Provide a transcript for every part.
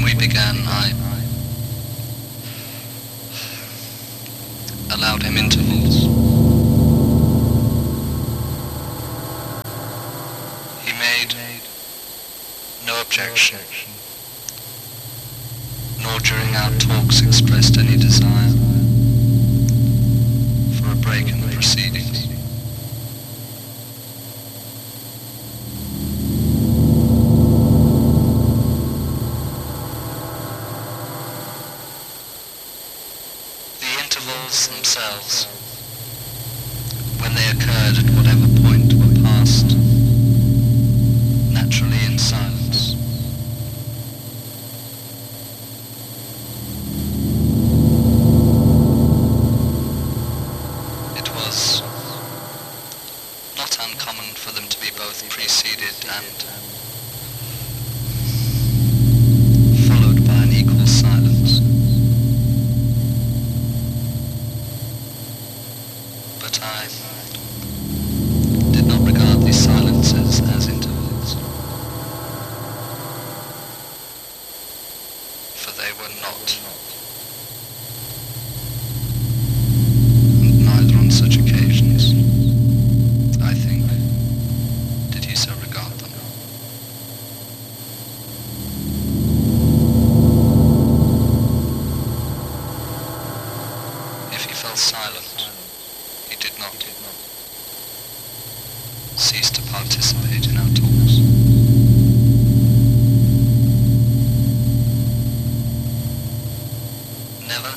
we began, I allowed him intervals. He made no objection, nor during our talks expressed any desire for a break in the proceedings. The intervals themselves, when they occurred at whatever point, were passed naturally in silence. It was not uncommon for them to be both preceded and followed by an equal silence. But I did not regard these silences as intervals, for they were not, and neither on such occasions, I think, did he so regard them. If he fell silent, he did not cease to participate in our talks. Never,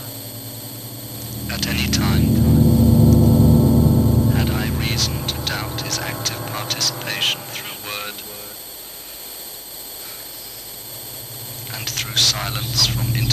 at any time, had I reason to doubt his active participation through word and through silence from interval